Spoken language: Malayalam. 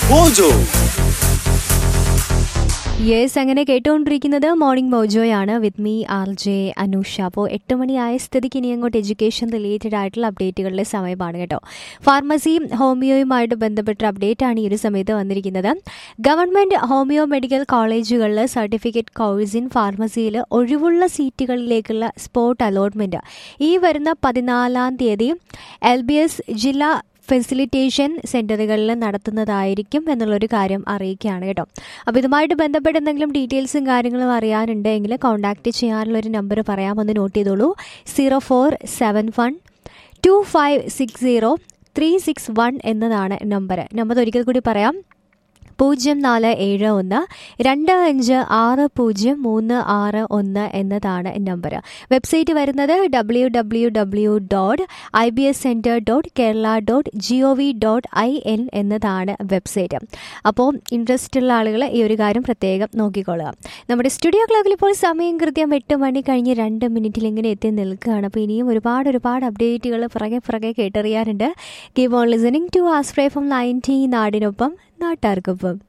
Mojo. യെസ്, അങ്ങനെ കേട്ടുകൊണ്ടിരിക്കുന്നത് morning മോജോയാണ് with me R J Anusha. അപ്പോൾ 8 മണിയായ സ്ഥിതിക്ക് ഇനി അങ്ങോട്ട് എഡ്യൂക്കേഷൻ റിലേറ്റഡ് ആയിട്ടുള്ള അപ്ഡേറ്റുകളുടെ സമയമാണ് കേട്ടോ. ഫാർമസിയും ഹോമിയോയുമായിട്ട് ബന്ധപ്പെട്ട അപ്ഡേറ്റ് ആണ് ഈ ഒരു സമയത്ത് വന്നിരിക്കുന്നത്. ഗവൺമെൻറ് ഹോമിയോ മെഡിക്കൽ കോളേജുകളിൽ സർട്ടിഫിക്കറ്റ് കോഴ്സ് ഇൻ ഫാർമസിയിൽ ഒഴിവുള്ള സീറ്റുകളിലേക്കുള്ള സ്പോട്ട് അലോട്ട്മെൻറ്റ് ഈ വരുന്ന 14-ാം തീയതി LBS ജില്ലാ ഫെസിലിറ്റേഷൻ സെൻറ്ററുകളിൽ നടത്തുന്നതായിരിക്കും എന്നുള്ളൊരു കാര്യം അറിയിക്കുകയാണ് കേട്ടോ. അപ്പോൾ ഇതുമായിട്ട് ബന്ധപ്പെട്ട് എന്തെങ്കിലും ഡീറ്റെയിൽസും കാര്യങ്ങളും അറിയാനുണ്ടെങ്കിൽ കോൺടാക്റ്റ് ചെയ്യാനുള്ളൊരു നമ്പർ പറയാമെന്ന് നോട്ട് ചെയ്തോളൂ. 04712560 എന്നതാണ് നമ്പർ. ഒരിക്കൽ കൂടി പറയാം, 0471256031 എന്നതാണ് നമ്പർ. വെബ്സൈറ്റ് വരുന്നത് www.ibscenter.kerala.gov.in എന്നതാണ് വെബ്സൈറ്റ്. അപ്പോൾ ഇൻട്രസ്റ്റ് ഉള്ള ആളുകൾ ഈ ഒരു കാര്യം പ്രത്യേകം നോക്കിക്കൊള്ളുക. നമ്മുടെ സ്റ്റുഡിയോ ക്ലോക്കിൽ ഇപ്പോൾ സമയം കൃത്യം 8 മണി കഴിഞ്ഞ് 2 മിനിറ്റിൽ ഇങ്ങനെ എത്തി നിൽക്കുകയാണ്. അപ്പോൾ ഇനിയും ഒരുപാട് അപ്ഡേറ്റുകൾ പുറകെ കേട്ടറിയാനുണ്ട്. Keep on listening to ആസ്ട്രേ from 90 നാടിനൊപ്പം നാട്ടാർക്കൊപ്പം.